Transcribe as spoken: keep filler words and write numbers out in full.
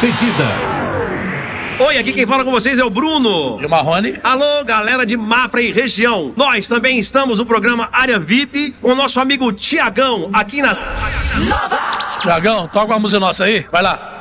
Despedidas. Oi, aqui quem fala com vocês é o Bruno. E o Marrone. Alô, galera de Mafra e região. Nós também estamos no programa Área V I P com o nosso amigo Tiagão, aqui na... Tiagão, toca uma música nossa aí, vai lá.